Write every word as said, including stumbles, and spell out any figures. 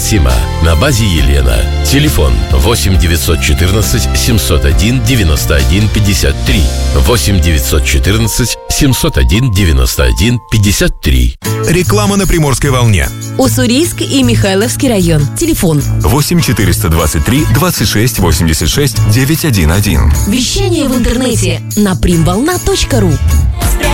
Максима на базе Елена. Телефон восемь девятьсот четырнадцать семьсот один девяносто один пятьдесят три. восемь девятьсот четырнадцать семьсот один девяносто один пятьдесят три. Реклама на Приморской волне. Уссурийск и Михайловский район. Телефон восемь четыреста двадцать три двадцать шесть восемьдесят шесть девятьсот одиннадцать. Вещание в интернете на примволна точка ру.